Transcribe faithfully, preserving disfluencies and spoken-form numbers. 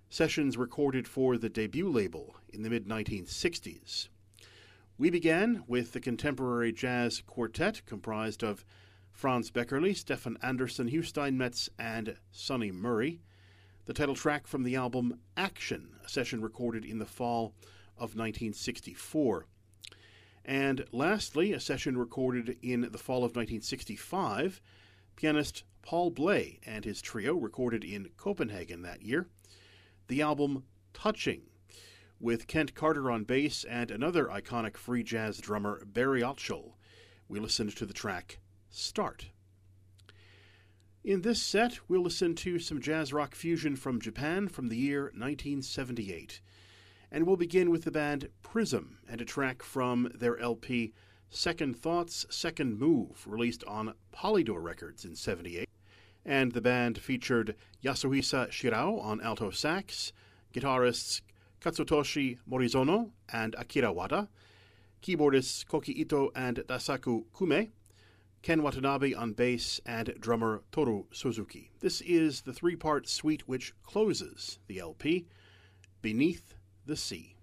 sessions recorded for the debut label in the mid nineteen sixties. We began with the contemporary jazz quartet comprised of Franz Beckerle, Stefan Andersson, Hugh Steinmetz, and Sonny Murray. The title track from the album Action, a session recorded in the fall of nineteen sixty-four. And lastly, a session recorded in the fall of nineteen sixty-five, pianist Paul Bley and his trio recorded in Copenhagen that year. The album Touching, with Kent Carter on bass and another iconic free jazz drummer, Barry Altschul. We listened to the track Start. In this set, we'll listen to some jazz rock fusion from Japan from the year nineteen seventy-eight. And we'll begin with the band Prism and a track from their L P Second Thoughts, Second Move, released on Polydor Records in seventy-eight. And the band featured Yasuhisa Shirao on alto sax, guitarists Katsutoshi Morizono and Akira Wada, keyboardists Koki Ito and Dasaku Kume, Ken Watanabe on bass, and drummer Toru Suzuki. This is the three-part suite which closes the L P, Beneath the Sea.